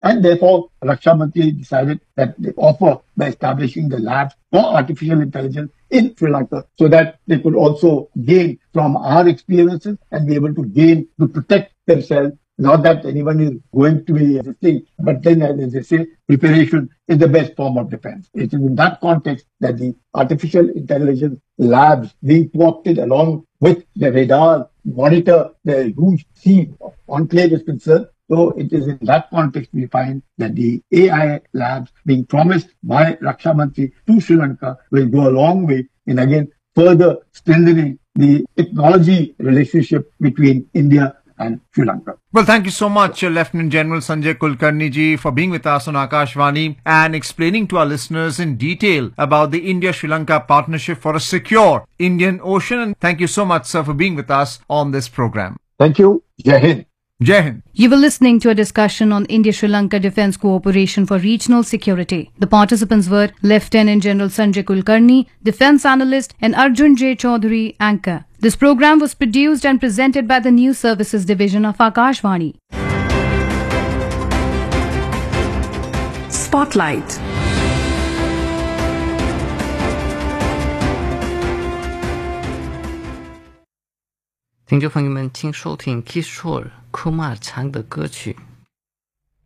And therefore, Raksha Mantri decided that they offer by establishing the labs for artificial intelligence in Sri Lanka so that they could also gain from our experiences and be able to gain to protect themselves. Not that anyone is going to be resisting, but then, as they say, preparation is the best form of defense. It is in that context that the artificial intelligence labs being co-opted along with the radar monitor the huge sea enclave is concerned. So it is in that context we find that the AI labs being promised by Raksha Mantri to Sri Lanka will go a long way in again further strengthening the technology relationship between India and Sri Lanka. Well, thank you so much, Lieutenant General Sanjay Kulkarni ji, for being with us on Akashvani and explaining to our listeners in detail about the India-Sri Lanka partnership for a secure Indian Ocean. And thank you so much, sir, for being with us on this program. Thank you. Jai Hind. Jai Hind. You were listening to a discussion on India-Sri Lanka Defence Cooperation for Regional Security. The participants were Lieutenant General Sanjay Kulkarni, Defence Analyst, and Arjun J. Chaudhary, Anchor. This program was produced and presented by the News Services Division of Akashvani. Spotlight.听众朋友们，请收听 Kishore Kumar 唱的歌曲。